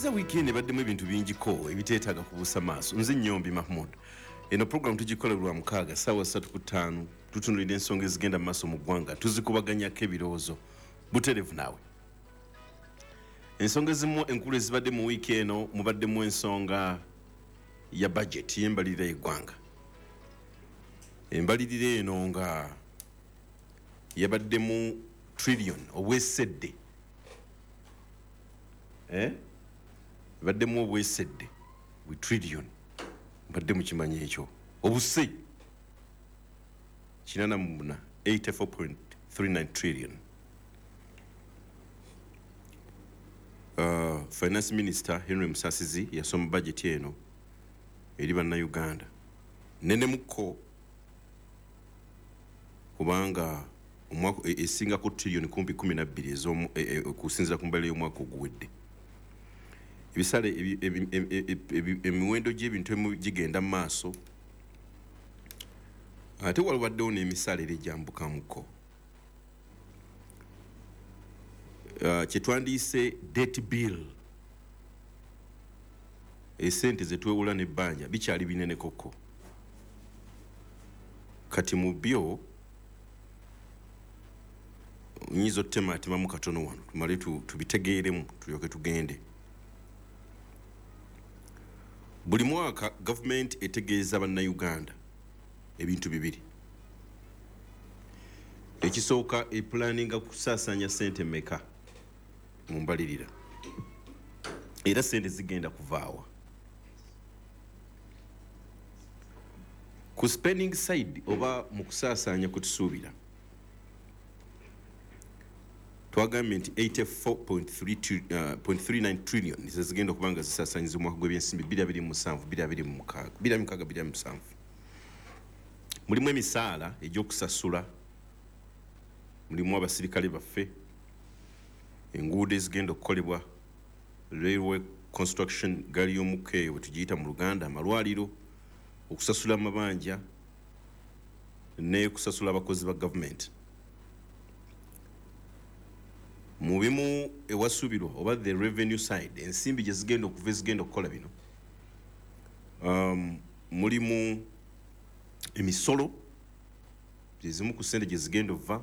Mpuliriza weekend baddemu ebintu bingiko ebiteetaaga kubuusa maaso. Nze Nnyombi Mahmoud. Eno program tugikolerwa mukaaga ssaawa 3:05 tutunuulira ensonga ezigenda mu maaso mu ggwanga tuzikubaganyako ebirowoozo butereevu naawe. Ensonga ezimu enkulu ezibadde mu wiiki eno mubaddemu ensonga ya budget y'embalirira y'eggwanga. Embalirira eno nga yabaddemu trillion obwesedde. Baddemu obwesedde bwe trillion badde mukimanyi ekyo obuse 84.39 trillion. Finance Minister Henry Musasizi yasoma budget eno eri bannayuganda nenemuko kubanga omwaka esingako trillion kumpi 12 kusinziira ku mbalirira y'omwaka oguwedde. Ebisale emiwendo gy'ebintu gigenda mu maaso ate walibaddewo n'emisale era egyambukamuko. Kyetwandiise debt bill esente zetwewula n'ebbanja bikyali binene koko. Kati mu byo nyinza otutemaatemamu katono wano tumale tubitegeeremu tulyoke tugende. Buli mwaka government etegeeza bannayuganda ebintu bibiri. Ekisooka epulaninga kusaasaanya sente meka mu mbalirira era sente zigenda kuvaawa. Ku spending side oba mu kusaasaanya kutusuubira twagambye nti 84.39 trillion zigenda okuba nga zisaasaanyizibwa mu mwaka gw'ebyensimbi 2027. Mulimu emisaala egy'okusasula, mulimu abasirikale baffe, enguudo ezigenda okukolebwa, railway construction, gaali y'omukka eyo bwe tugiyita mu Luganda, amalwaliro, okusasula amabanja ne kusasula abakozi ba gavumenti. Mu bimu ewasuubirwa oba the revenue side ensimbi gye zigenda okuva ezigenda okukola bino mulimu emisolo ezimu ku ssente gye zigenda ova,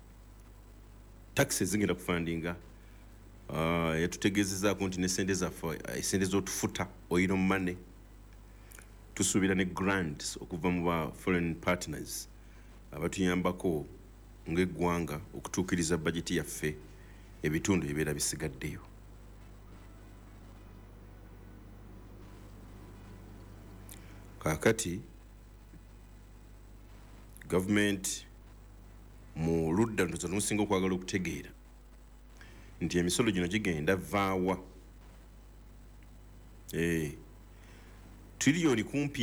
taxi ezigenda kufandinga. Yatutegeezezaako nti ne ssente zaffe essente z'otufuta oil money tusuubira ne grants okuva mu ba foreign partners abatuyambako ng'eggwanga okutuukiriza budget yaffe ebitundu ebibeera bisigaddeyo. Kaakati government mu ludda ndoza n'omusinga okwagala okutegeera nti emisolo gino gigenda vaawa. Trillion kumpi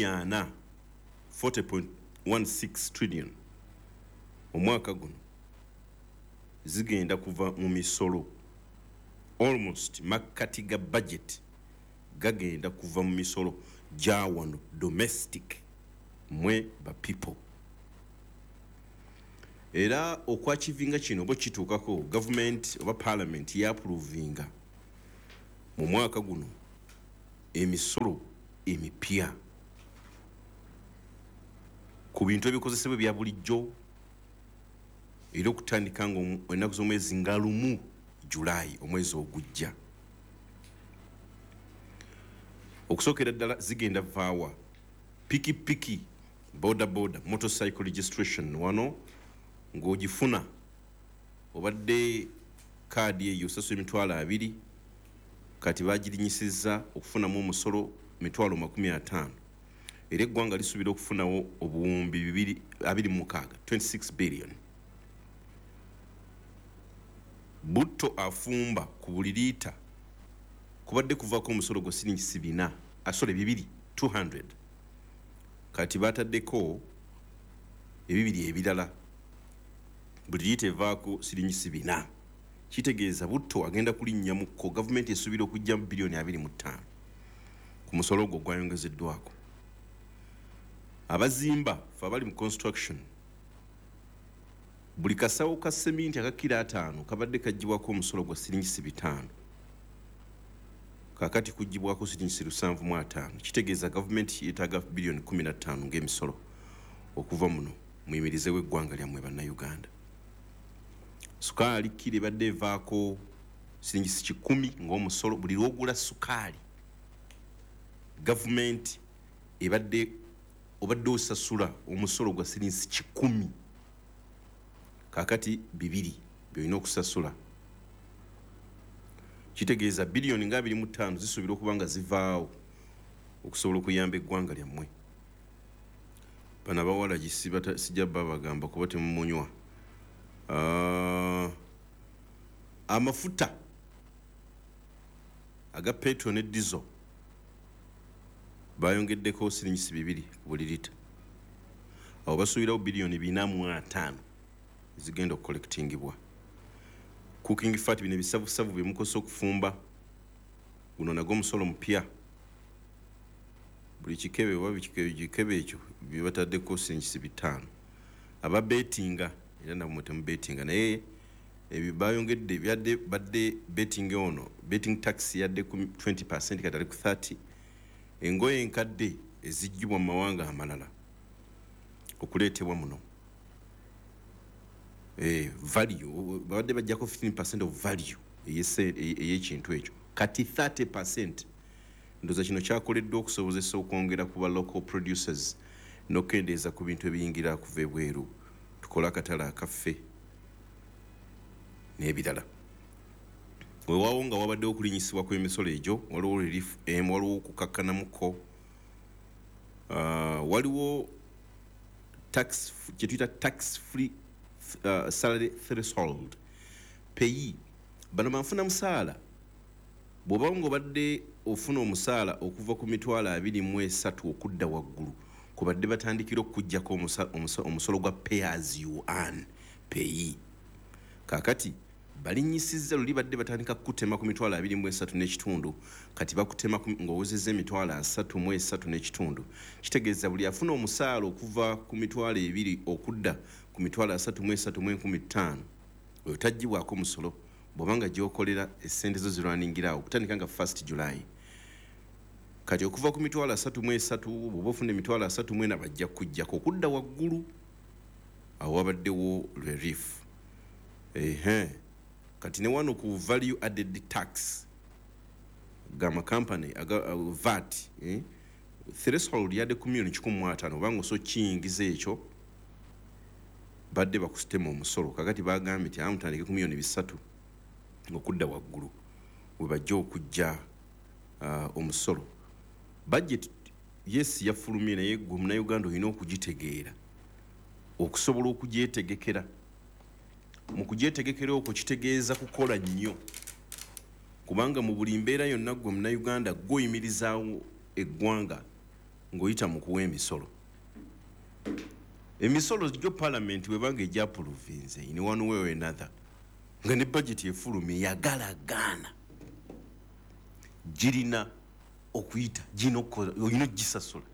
40.16 trillion omwaka guno zigenda kuva mu misolo. Almost makati ga budget gagenda kuva mu misolo gya wano domestic mwe ba people. Era okwachivinga kino oba kituukako government oba parliament yapprovinga mu mwaka guno emisolo emipya ku bintu ebikozesebwa bya bulijjo era okutandika nga ennaku z'omwezi nga 1 Julayi omwezi ogujja. Okusookera ddala zigenda vaawa pikipiki, boda motorcycle registration wano ng'ogifuna obadde kaadi eyo osasula $20 kati baagirinyisizza okufunamu omusolo $50,000 era eggwanga lisuubira okufunawo obuwumbi 26 26 billion. Butto afumba ku buli liita kubadde kuvaako omusolo gwa $4 200 kati bataddeko ebibiri ebirala buli liita evaako $4. Kitegeeza Butto agenda kulinnya mukko gavumenti esuubira okujja mu bilioni 25 ku musolo ogwo gwayongezeddwako. Abazimba fe abali mu construction buli kasawo ka seminti aka kilo 5 kabadde kagibwako omusolo gwa $5. kakati kugibwako siringi 75 kitegeeza gavumenti yeetaaga bilioni 15 ng'emisolo okuva muno muyimirizewo eggwanga lyammwe bannayuganda. Sukaali kiri ebadde evaako siringi 10 ng'omusolo buli lwogula sukaali gavumenti obadde osasula omusolo gwa siringi 10 kakati 2 byolina okusasula. Kitegeeza bilioni nga 25 zisuubira okuba nga zivaawo okusobola okuyamba eggwanga lyammwe. Bano abawala sijja babagamba kuba temumunywa. Amafuta aga petro ne diesel bayongeddeko siringi 2 ku buli lita. Awo basuubirawo bilioni 4.5 zigenda okukolektingibwa. Cooking fat bino ebisavusavu bye mukosa okufumba guno nagwo omusolo mupya. Buli kikebe oba kikebe ekyo bye bataddeko siringi 5. Aba bettinga era namwe temubetinga naye ebyo bayongedde byadde badde betting ono betting tax yadde ku 20% katali ku 30. Engoye enkadde ezijjibwa mu mawanga amalala okuleetebwa muno. Value badde bajjako 15% of value ey'ekintu ekyo kati 30%. Ndoza kino kyakoleddwa okusobozesa okwongera ku ba local producers n'okendeeza ku bintu ebiyingira kuva ebweru. Tukola akatale akaffe n'ebirala. Weewaawo nga wabaddewo okulinyisibwa kw'emisolo egyo waliwo relief waliwo okukakkanamuko. Waliwo tax kyetuyita tax free salary threshold peyi. Bano banfuna musaala bw'oba ng'obadde ofuna omusaala okuva ku 23 okudda waggulu kubadde batandikira okujjako omusolo gwa pay as you earn peyi. Kakati balinyisizza luli badde batandika kutema ku 23.5 kati bakutema ng'owezezza 33.5. Kitegeeza buli afuna omusaala okuva ku 2 okudda ku 33.5 oyo taggyibwako musolo bw'obanga gy'okolera essente zo zirwaningirawo okutandika nga 1st July. Kati okuva ku 33.5 bw'oba ofuna 33.4 bajja kujjako okudda waggulu. Awo wabaddewo relief. Kati ne wano ku value added tax gama company VAT threshold yadde ku milioni 15 obanga so kiyingiza ekyo badde bakusitema omusolo. Kakati bagambye nti amutandike ku milioni 3 okudda waggulu we bajja okujja omusolo. Budget yes yafulumye naye gwe Munnayuganda olina okugitegeera okusobola okugyetegekera. Mu kugyetegekera okwo kitegeeza kukola nnyo kubanga mu buli mbeera yonna gwe Munnayuganda gwoyimirizaawo eggwanga ng'oyita mu kuwa emisolo. Emisolo gyo parliament webanga ejja province in one way or another nga ne budget efulumye yagalagaana girina okuyita gino olina gisasula.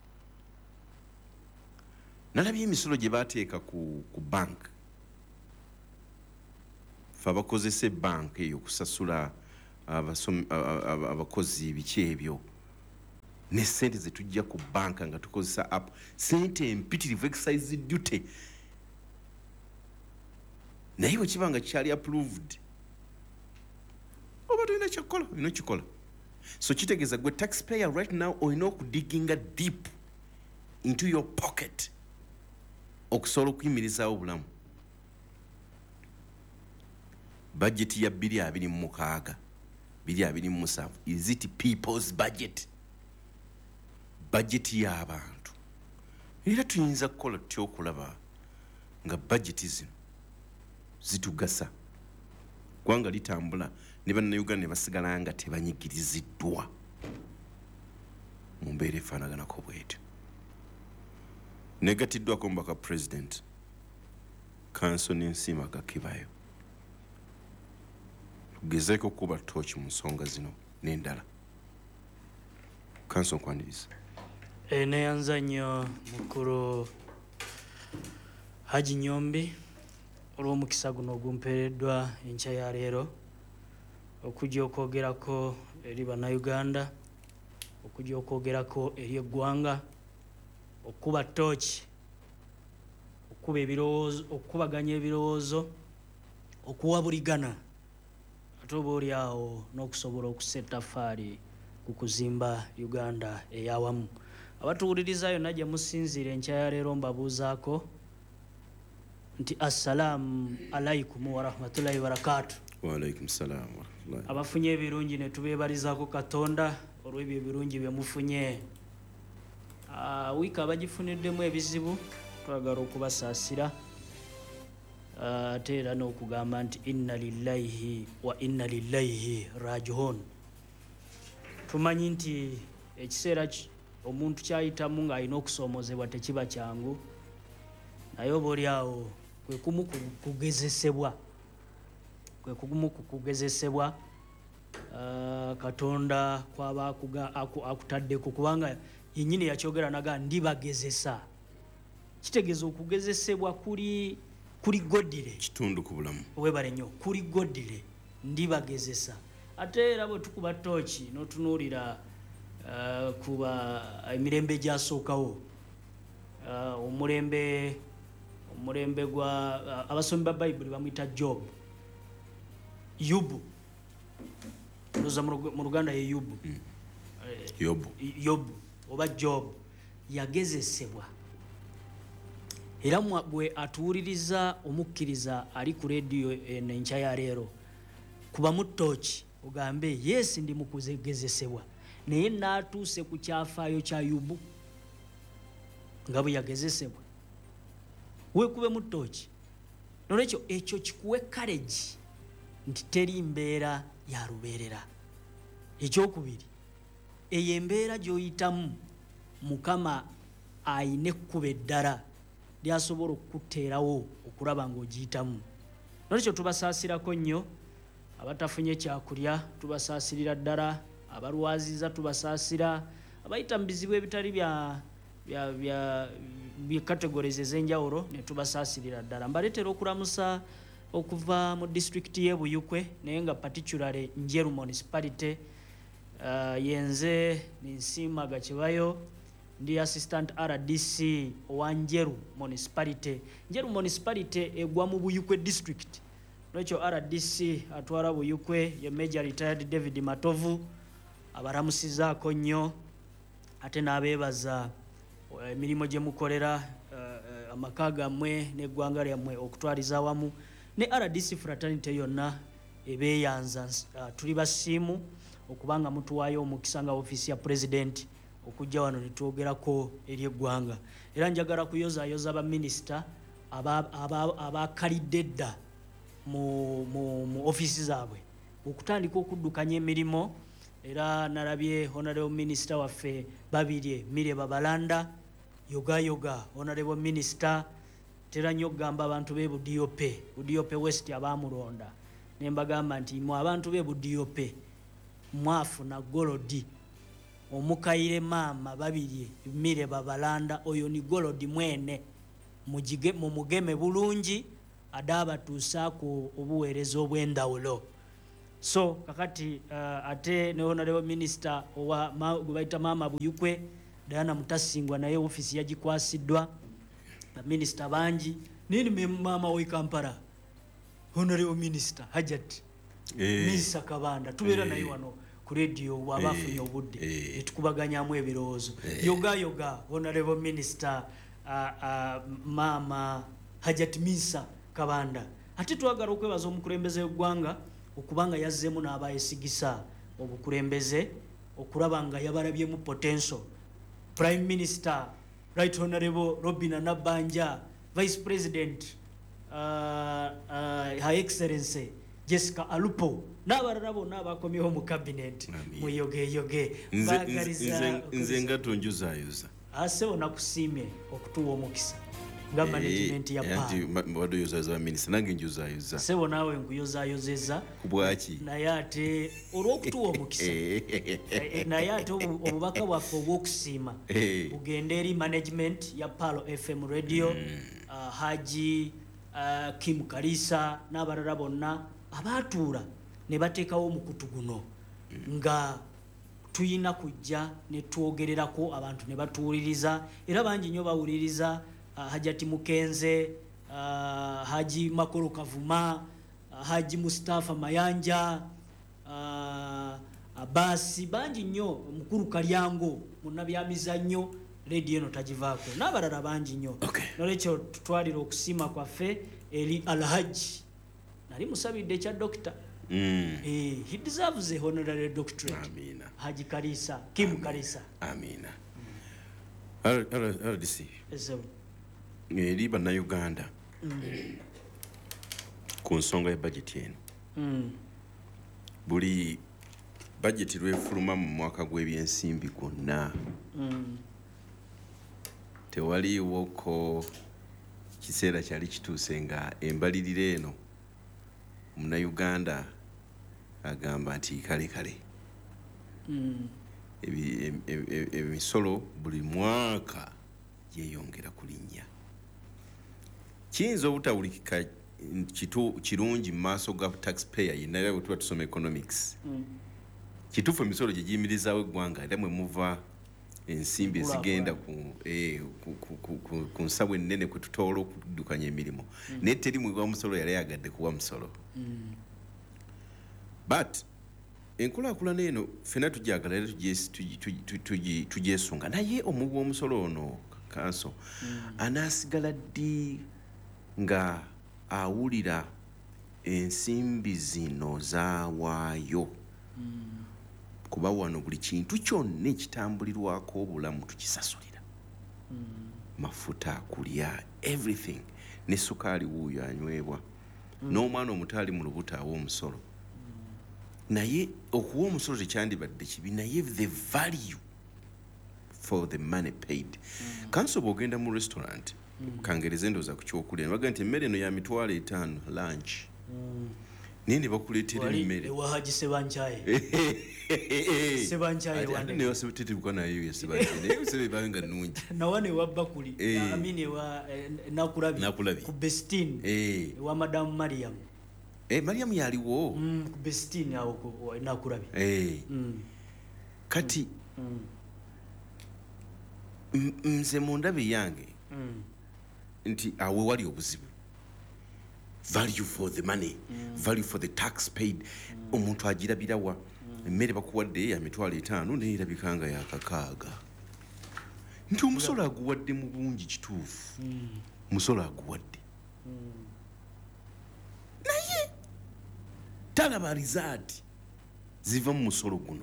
Nalabye emisolo gye baateeka ku bank fa bakozesa bank eyo kusasula abakozi biki ebyo ne sente ze tujja ku banka nga tukozesa app sente empitirivu excise duty naye bwe kibanga kyali approved oba tulina kyakola olina kikola. So kitegeeza gwe taxpayer right now olina okudiginga deep into your pocket okusobola okuyimirizaawo obulamu. Budget ya 2026 2027 is it people's budget? Budget y'abantu. Era tuyinza kukola tutya okulaba nga budget zino zitugasa gwanga litambula ne bannayuganda ne basigala nga tebanyigiriziddwa mu mbeera efaanaganako bwetyo. Negatiddwako omubaka president Kanso n'ensiima Gakibayo. Tugezeeko okuba tooki mu nsonga zino n'endala. Kanso nkwaniriza. Neyanza nnyo mukulu Haji Nyombi olw'omukisa guno ogumpeereddwa enkya ya leero okujja okwogerako eri bannayuganda, okujja okwogerako eri eggwanga, okuba tooki, okubaganya ebirowoozo, okuwabuligana, ate oba oli awo n'okusobola okusetta faali ku kuzimba Uganda ey'awamu. Abatuwuliriza yonna gye musinziira enkya ya leero mbabuuzaako nti assalaamu alaikum warahmatullahi wabarakatu. Waalaikum salaam warahmatullahi. Abafunye ebirungi ne tubeebalizaako Katonda olw'ebyo ebirungi bye mufunye. Wiiki abagifuniddemu ebizibu twagala okubasaasira, ate era n'okugamba nti inna lillahi wa inna lillahi rajiun. Tumanyi nti ekiseera omuntu kyayitamu ng'alina okusoomozebwa tekiba kyangu, naye oba oli awo kwe kumu kugezesebwa Katonda kwaba akutaddeko, kubanga yennyini yakyogera naga ndibagezesa. Kitegeeza okugezesebwa kuli godire kitundu ku bulamu. Webale nnyo, kuli godire ndibagezesa. Ate era bwe tukuba tooki n'otunuulira kuba emirembe gyasookawo, omulembe gwa abasomi ba Bayibuli bamuyita Yobu ndoza mu Luganda ye Yobu oba Job yagezesebwa. Era gwe atuwuliriza omukkiriza ali ku rediyo eno enkya ya leero, kuba mu tooki ogambe yes ndi mu kugezesebwa, naye n'atuuse ku kyafaayo kya Yobu nga bwe yagezesebwa. Weekube mu tooki. Nolwekyo ekyo kikuwe courage nti teri mbeera ya lubeerera. Ekyokubiri, eyo embeera gy'oyitamu Mukama ayina ekkuba eddala lyasobola okukuteerawo okulaba ng'ogiyitamu. Nolwekyo tubasaasirako nnyo, abatafunye kyakulya tubasaasirira ddala, abalwaziza tubasaasira, abayita mu bizibu ebitali bya categories ez'enjawulo ne tubasaasirira ddala. Mbaleetera okulamusa okuva mu disitulikiti y'e Buyukwe, naye nga particularly Njeru municipality. Yenze Ninsiimaga Kibayo, ndi assistant RDC owa Njeru municipality. Njeru municipality egwa mu Buyukwe district. Nolwekyo RDC atwala Buyukwe ye Major Retired David Matovu abalamusizaako nnyo, ate n'abeebaza emirimu gye mukolera, amaka gammwe n'eggwanga lyammwe okutwaliza awamu, ne RDC fraternity yonna ebeeyanza. Tuli basiimu okubanga mutuwaayo omukisa nga ofiisi ya president okujja wano ne twogerako eri eggwanga. Era njagala kuyozaayoza baminisita abakalidde dda mu ofiisi zaabwe okutandika okuddukanya emirimu. Era nalabye honorable minister waffe babirye Mire Babalanda yoga honorable minister, tera nnyo okugamba abantu b'e Budiope West abaamulonda, ne mbagamba nti mu abantu b'e Budiope mwafuna golodi omukayire maama babirye Mire Babalanda, oyo ni golodi mwene mumugeme bulungi adabatuusaako obuweereza obw'endawulo. So kakati ate ne honorable minister owa gwe bayita maama Buyukwe Diana Mutasingwa naye ofiisi yagikwasiddwa, baminisita bangi. Nini maama w'e Kampala honorable minister Hajat Misa Kabanda tubeera naye wano ku rediyo bw'abafunye obudde etukubaganyamu ebirowoozo. Yoga honorable minister maama Hajat Misa Kabanda. Ate twagala okwebaza omukulembeze w'eggwanga okubanga yazzeemu n'abayesigisa obukulembeze, okulaba nga yabalabyemu potential. Prime Minister Right Honorable Robina Nabanja, Vice President Her Excellency Jessica Alupo, n'abalala bonna abakomyewo mu cabinet muyogeyoge bagaliza nze nga tonjuzaayoza. Asebo nakusiimye okutuwa omukisa nga management ya waduyozaayoza baminisita nange njuzaayoza. Sebo naawe nkuyozayozeza kubwaki naye ate olw'okutuwa omukisa naye ate obubaka bwaffe obw'okusiima bugenda eri management ya Palo FM radio, Haji Kim Kalisa n'abalala bonna abaatuula ne bateekawo omukutu guno nga tuyina kujja ne twogererako abantu ne batuwuliriza era bangi nnyo bawuliriza Hajati Mukenze, Haji Makolo Kavuma, Haji Mustafa Mayanja, Abasi bangi nnyo, Mukuru Kalyango munnabyamizannyo ledi eno tagivaako n'abalala bangi nnyo. Nolwekyo tutwalira okusiima kwaffe eri Alhaji nali musabidde ekya dokita. He deserves a honorary doctorate. Amina. Haji Karisa, Kim Karisa. Amina. RDC. Eri bannayuganda ku nsonga ya bajeti eno. Buli bajeti lwefuluma mu mwaka gw'ebyensimbi gwonna tewaliwoko kiseera kyali kituuse nga embalirira eno munnayuganda agamba nti kale emisolo buli mwaka yeyongera kulinnya. Kiyinza obutawulikika kirungi mu maaso ga taxpayer yenna era bwe tuba tusoma economics. Kituufu emisolo gye giyimirizaawo eggwanga era mwe muva ensimbi ezigenda ku nsabo ennene kwe tutoola okuddukanya emirimu. Naye teri mwiwa musolo yali ayagadde kuwa musolo. But enkulaakulana eno ffenna tujagala era tugyesunga naye omuwi w'omusolo ono kanso anaasigala ddi nga awulira ensimbi zino zaawaayo kuba wano buli kintu kyonna ekitambulirwako obulamu tukisasulira. Mafuta kulya everything ne sukaali wuuyo anywebwa n'omwana omuto ali mu lubuto awa omusolo. Naye okuwa omusolo tekyandibadde kibi naye the value for the money paid. Kanso bw'ogenda mu restaurant kangereza endowooza ku kyokulya ne baga nti emmere eno ya $5 lunch naye ne bakuleetera emmere ewa Haji Sebanchaye ate newa tetebuka nayo ya Sebanchaye naye sebe banga nnungi nawa ne wabba kuli amini ewa Nakulabi ku Bestine ewa Madam Mariam Mariam yaliwo ku Bestine awo ku Nakulabi kati nze mu ndabe yange nti awe wali obuzibu. Value for the money, value for the tax paid. Omuntu agirabirawa emmere bakuwadde ya $5 neerabika nga yakakaaga. Nti omusolo aguwadde mu bungi kituufu. Musolo aguwadde. Naye talaba rizaati ziva mu musolo guno.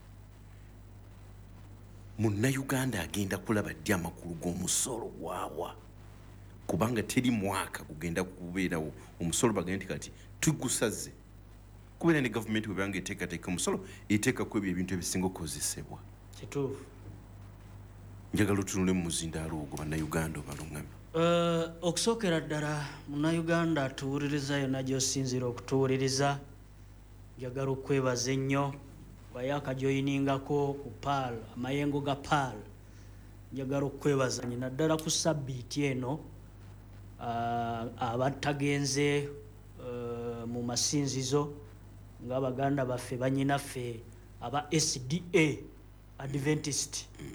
Munnayuganda agenda kulaba ddi amakulu g'omusolo waawa kubanga teri mwaka kugenda kubeerawo omusolo bagenda nti kati tugusaze kubeera ne gavumenti webanga eteekateeka omusolo eteekako ebyo ebintu ebisinga okukozesebwa. Kituufu. Njagala otunule mu muzindaalo ogwo bannayuganda obalungame. Okusookera ddala munnayuganda atuwuliriza yonna gy'osinzira okutuwuliriza njagala okwebaza ennyo wayaka joyiningako ku PAL amayengo ga PAL njagala okwebaza nyina ddala ku sabbiiti eno abatagenze mu masinzizo ng'abaganda baffe banyinaffe aba SDA Adventist